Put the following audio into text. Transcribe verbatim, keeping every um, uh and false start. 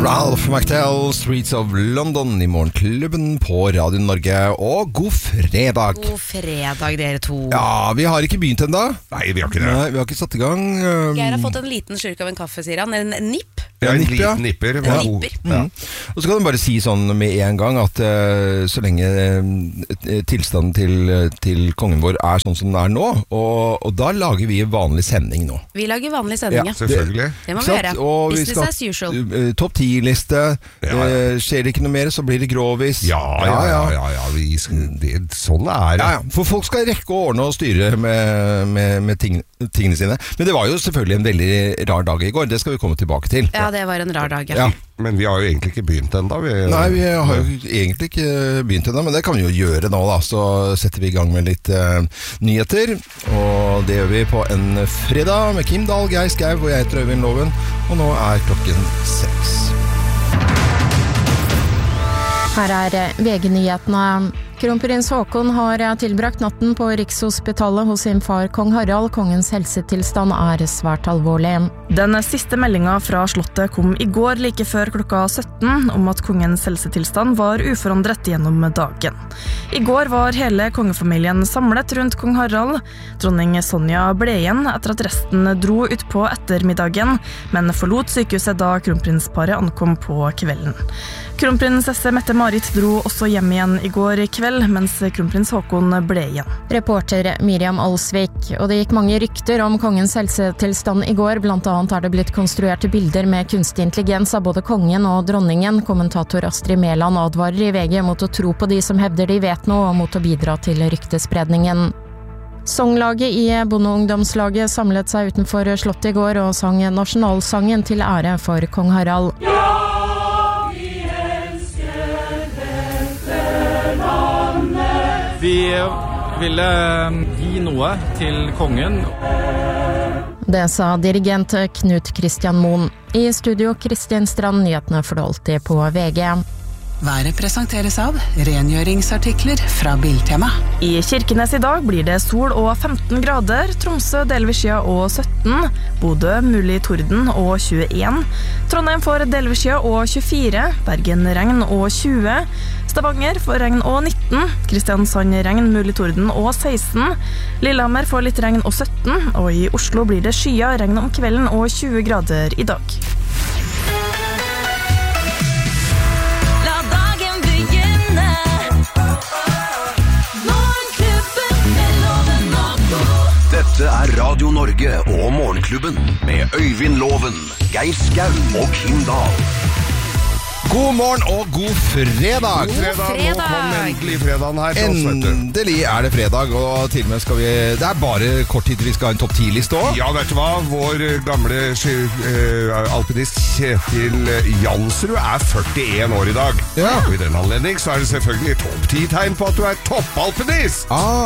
Ralph McTell, Streets of London i Morgenklubben på Radio Norge. Og god fredag. God fredag, dere to. Ja, vi har ikke begynt enda. Nei, vi har ikke det. Nei, vi har ikke satt i gang. Um... Geir har fått en liten slurk av en kaffe, sier han. En nipp. Ja, en nipp, ja. liten nipper. En nipper. Ja. Og så kan du bare si sånn med en gang at uh, så lenge uh, tilstanden til, til kongen vår er sånn som den er nå, og, og da lager vi vanlig sending nå. Vi lager vanlig sending, ja. Selvfølgelig. Det må vi gjøre. Og vi Business skal, as usual. Uh, topp ti-liste. Ja, ja. Uh, skjer det ikke noe mer, så blir det grovis. Ja, ja, ja, ja, ja. Vi, det, sånn er det. Ja, ja. For folk skal rekke å ordne og styre med, med, med ting, tingene sine. Men det var jo selvfølgelig en veldig rar dag i går. Det skal vi komme tilbake til. Ja, det var en rar dag, ja. Ja. Men vi har jo egentlig ikke begynt enda. Vi, Nei, vi har jo egentlig ikke begynt ennå, men det kan vi jo gjøre nå da. Så setter vi i gang med litt uh, nyheter. Og det gjør vi på en fredag med Kim Dahl, Geir Skau og jeg heter Øyvind Loven. Og nå er klokken seks. Her er V G-nyhetene. Kronprins Haakon har tilbrakt natten på Rikshospitalet hos sin far kong Harald. Kongens helsetilstand er svært alvorlig. Den siste meldingen fra slottet kom i går like før klokka sytten om at kongens helsetilstand var uforandret gjennom dagen. I går var hele kongefamilien samlet rundt kong Harald. Dronning Sonja ble igjen etter at resten dro ut på ettermiddagen, men forlot sykehuset da kronprinsparet ankom på kvelden. Kronprinsesse Mette-Marit dro også hjem igjen i går kveld, mens kronprins Haakon ble igjen. Reporter Miriam Alsvik, og det gikk mange rykter om kongens helsetilstand i går. Blant annet har det blitt konstruerte bilder med kunstig intelligens av både kongen og dronningen. Kommentator Astrid Mæland advarer i V G mot å tro på de som hevder de vet noe, og mot å bidra til ryktespredningen. Songlaget i bondeungdomslaget samlet seg utenfor slottet i går og sang nasjonalsangen til ære for kong Harald. Vi ville gi noe til kongen. Det sa dirigent Knut Christian Moen. I studio Kristin Strand, nyhetene for det alltid på V G. Været presenteres av rengjøringsartikler fra Biltema. I Kirkenes i dag blir det sol og femten grader, Tromsø delvis skya og sytten, Bodø mulig torden og tjueen, Trondheim får delvis skya og tjuefire, Bergen regn og tjue, Stavanger får regn og nitten, Kristiansand regn mulig torden og seksten, Lillehammer får litt regn og sytten, og i Oslo blir det skya regn om kvelden og tjue grader i dag. Dette er Radio Norge og Morgenklubben med Øyvind Loven, Geir Skau og Kim Dahl. God morgen og god fredag. God fredag. Nå kom endelig fredagen her til oss, vet du. Endelig er det fredag, og til og med skal vi... Det er bare kort tid til vi skal ha en topp ti-liste også. Ja, vet du hva? Vår gamle uh, alpinist Kjetil Jansrud er førtien år i dag. Ja. Og i den anledning så er det selvfølgelig topp ti tegn på at du er toppalpinist. Ah.